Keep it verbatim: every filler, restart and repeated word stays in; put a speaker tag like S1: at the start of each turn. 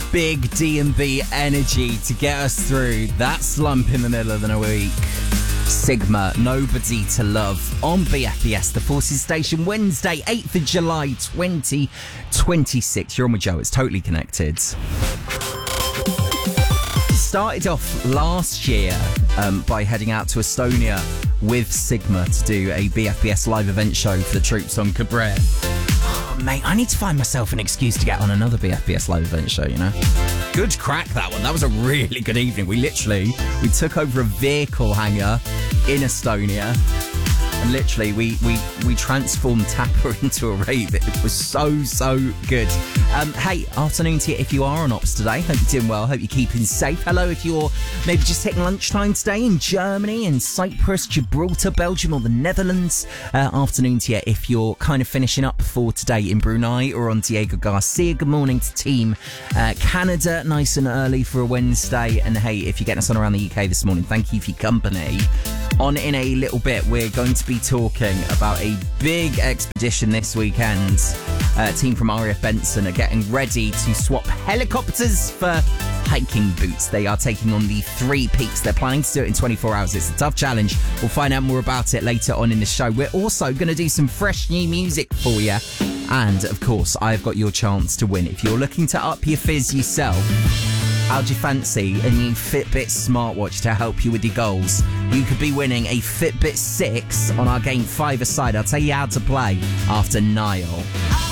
S1: big D and B energy to get us through that slump in the middle of the week. Sigma, Nobody to Love on B F B S, the Forces Station, Wednesday, eighth of July, twenty twenty-six. You're on with Joe, it's Totally Connected. Started off last year um, by heading out to Estonia with Sigma to do a B F B S live event show for the troops on Cabret. Oh, mate, I need to find myself an excuse to get on another B F B S live event show, you know? Good crack, that one. That was a really good evening. We literally, we took over a vehicle hangar in Estonia. And literally, we, we, we transformed Tapper into a rave. It was so, so good. Um, hey, afternoon to you if you are on Ops today. Hope you're doing well. Hope you're keeping safe. Hello if you're maybe just hitting lunchtime today in Germany, in Cyprus, Gibraltar, Belgium or the Netherlands. Uh, afternoon to you if you're kind of finishing up for today in Brunei or on Diego Garcia. Good morning to Team uh, Canada, nice and early for a Wednesday. And hey, if you're getting us on around the U K this morning, thank you for your company. On in a little bit, we're going to be talking about a big expedition this weekend. Uh, a team from R A F Benson are getting ready to swap helicopters for hiking boots. They are taking on the three peaks. They're planning to do it in twenty-four hours. It's a tough challenge. We'll find out more about it later on in the show. We're also going to do some fresh new music for you. And, of course, I've got your chance to win. If you're looking to up your fizz yourself, how do you fancy a new Fitbit smartwatch to help you with your goals? You could be winning a Fitbit six on our game five-a-side. I'll tell you how to play after Niall.